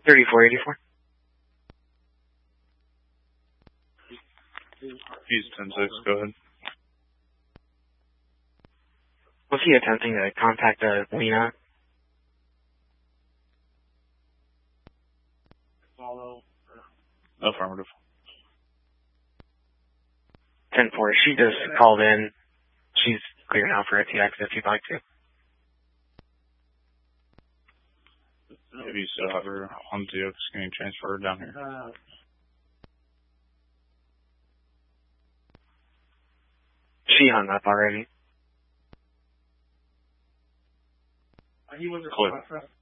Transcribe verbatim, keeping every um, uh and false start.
thirty-four eighty-four. He's ten six, go ahead. Was he attempting to contact uh, Lena? Affirmative. ten four, she just called in. She's clear now for a T X if you'd like to. If you still have her on T X, can you transfer her down here? She hung up already. Clear.